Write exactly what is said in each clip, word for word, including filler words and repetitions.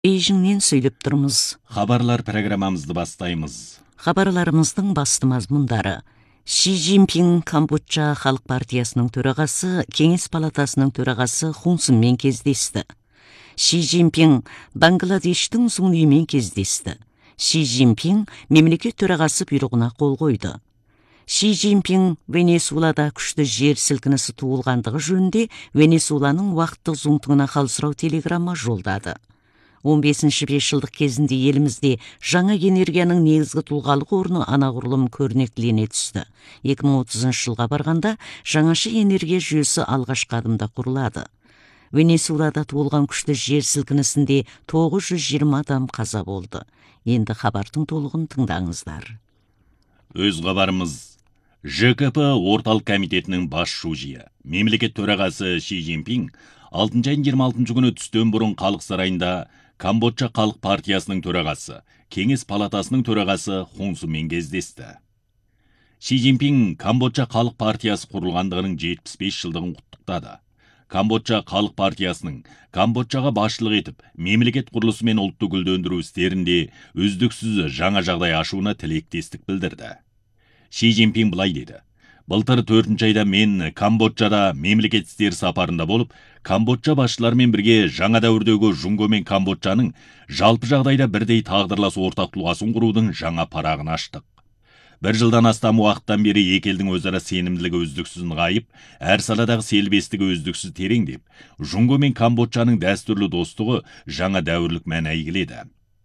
Бейжіңнен сөйлеп тұрмыз. Хабарлар программамызды бастаймыз. Хабарларымыздың басты мазмұндары: Ши Цзиньпин Камбоджа Халық партиясының төрағасы, Кеңес палатасының төрағасы Хун Сенмен кездесті. Ши Цзиньпин Бангладештің Суньмен кездесті. Ши Цзиньпин мемлекет төрағасы бұйрығына қол қойды. Ши Цзиньпин Венесуэлада күшті жер сілкінісі туылғандығы жөнінде Венесуэланың уақыттық зұңтығына хал сұрау телеграмма жолдады. он бесінші бесжылдық кезінде елімізде жаңа энергияның негізгі тұлғалық орны анағұрлым көрнектілене түсті. екі мың отызыншы жылға барғанда жаңаша энергия жүйесі алғашқы адымда құрылады. Венесуэлада туылған күшті жер сілкінісінде тоғыз жүз жиырма адам қаза болды. Енді хабардың толығын тыңдаңыздар. Өз хабарымыз. Ж К П орталық комитетінің бас шужиы, мемлекет төрағасы Ши Цзиньпин алтыншы айдың жиырма алтыншы күні түстен бұрын халық сарайында Камбоджа халық партиясының төрағасы, Кеңес палатасының төрағасы Хун Сенмен кездесті. Ши Цзиньпин Камбоджа халық партиясы құрылғандығының жетпіс бес жылдығын құттықтады. Камбоджа халық партиясының Камбоджаға басшылық етіп, мемлекет құрылысы мен ұлтты гүлдендіру істерінде үздіксіз жаңа жағдай ашуына тілектестік білдірді. Ши Цзиньпин былай деді: былтыр төртінші айда мен Камбоджада мемлекет істері сапарында болып, Камбоджа басшыларымен бірге жаңа дәуірдегі Жунго мен Камбоджаның жалпы жағдайда бірдей тағдырлас ортақ тұлғасын құрудың жаңа парағын аштық. Бір жылдан астам уақыттан бері екі елдің өзара сенімділігі үздіксіз нығайып, әр саладағы селбестігі үздіксіз тереңдеп, Жунго мен Камбоджаның дәстүрлі достығы жаңа дәуірлік мән әйгіледі.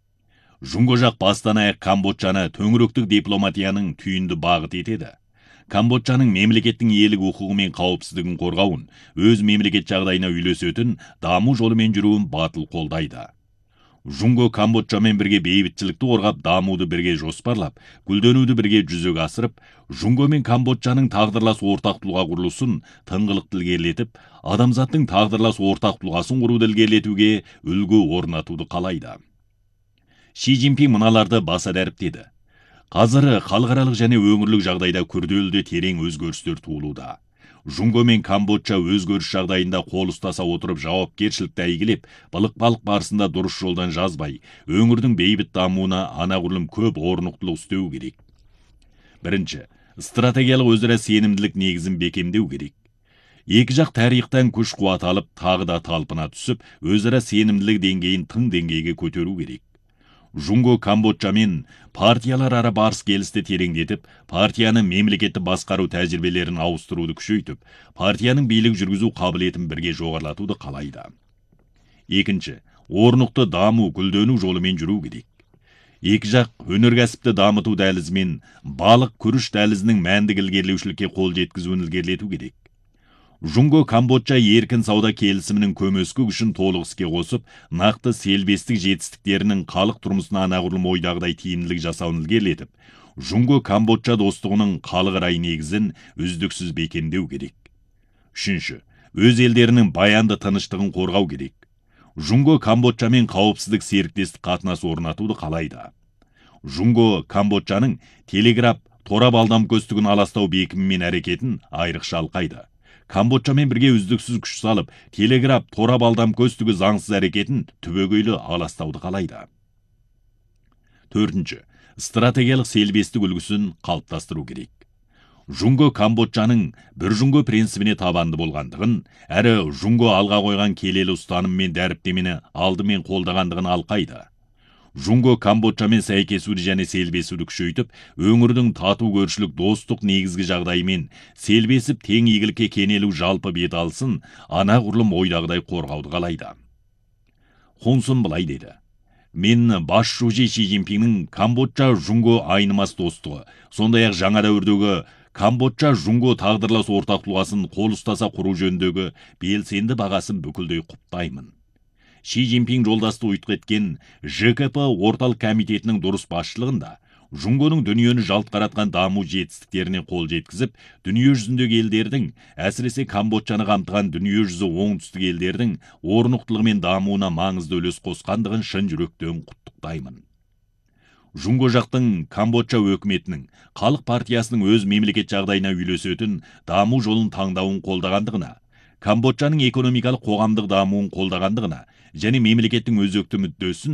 Жунго жақ бастан аяқ Камбоджаны төңіректік дипломатияның түйінді бағыт етеді. Камбоджаның мемлекеттің иелік құқығы мен қауіпсіздігін қорғауын, өз мемлекет жағдайына үйлесетін даму жолымен жүруін батыл қолдайды. Жунго Камбоджамен бірге бейбітшілікті қорғап, дамуды бірге жоспарлап, гүлденуді бірге жүзеге асырып, Жунго мен Камбоджаның тағдырлас ортақ тұлға құрылысын тыңғылықты ілгерілетіп, адамзаттың тағдырлас ортақ тұлғасын құруды ілгерілетуге үлгі орнатуды қалайды. Ши Цзиньпин мыналарды баса дәріптеді: қазір халықаралық және өңірлік жағдайда күрделі терең өзгерістер туылуда. Жунго мен Камбоджа өзгеріс жағдайында қол ұстаса отырып жауапкершілікті әйгілеп, былық-балық барысында дұрыс жолдан жазбай, өңірдің бейбіт дамуына анағұрлым көп орнықтылық істеу керек. Бірінші, стратегиялық өзара сенімділік негізін бекемдеу керек. Екі жақ тарихтан күш қуат алып, тағы да талпына түсіп, өзара сенімділік деңгейін тың деңгейге көтеру керек. Жунго Камбоджамен партиялар ара барыс келісті тереңдетіп, партияны мемлекетті басқару тәжірибелерін ауыстыруды күшейтіп, партияның билік жүргізу қабілетін бірге жоғарлатуды қалайды. Екінші, орнықты даму, гүлдену жолымен жүру керек. Екі жақ өнеркәсіпті дамыту дәлізімен балық күріш дәлізінің мәнді ілгерілеушілікке қол жеткізуін ілгерілету керек. Жунго Камбоджа еркін сауда келісімінің көмескі күшін толық іске қосып, нақты селбестік жетістіктерінің халық тұрмысына анағұрлым ойдағыдай тиімділік жасауын ілгерілетіп, Жунго Камбоджа достығының халықаралық негізін үздіксіз бекемдеу керек. Үшінші, өз елдерінің баянды тыныштығын қорғау керек. Жунго Камбоджамен қауіпсіздік серіктестік қатынас орнатуды қалайды. Жунго Камбоджаның телеграф, торап алдамкөстігін аластау бекімі мен әрекетін айрықша алқайды. Камбоджамен бірге үздіксіз күш салып, телеграф, торап алдамкөстігі заңсыз әрекетін түбегейлі аластауды қалайды. Төртінші, стратегиялық селбестік үлгісін қалыптастыру керек. Жунго Камбоджаның бір Жунго принципіне табанды болғандығын, әрі Жунго алға қойған келелі ұстаным мен дәріптемені алдымен қолдағандығын алқайды. Жунго Камбоджамен сәйкесуді және селбесуді күшейтіп, өңірдің тату көршілік достық негізгі жағдайымен селбесіп тең игілікке кенелу жалпы бет алсын, анағұрлым ойдағыдай қорғауды қалайды. Хун Сен былай деді: мен бас шужи Ши Цзиньпиннің Камбоджа Жунго айнымас достығы, сондай-ақ жаңа дәуірдегі Камбоджа Жунго тағдырлас ортақ тұлғасын қол ұстаса құру жөніндегі белсенді бағасын бүкілдей құптаймын. Ши Цзиньпин жолдасты ұйытқы еткен Ж К П орталық комитетінің дұрыс басшылығында Жунгоның дүниені жалт қаратқан даму жетістіктеріне қол жеткізіп, дүние жүзіндегі елдердің, әсіресе Камбоджаны қамтыған дүние жүзі оңтүстік елдердің орнықтылығы мен дамуына маңызды үлес қосқандығын шын жүректен құттықтаймын. Жунго жақтың Камбоджа өкіметінің, халық партиясының өз мемлекет жағдайына үйлесетін даму жолын таңдауын қолдағандығына, Камбоджаның экономикалық қоғамдық дамуын қолдағандығына және мемлекеттің өзекті мүддесін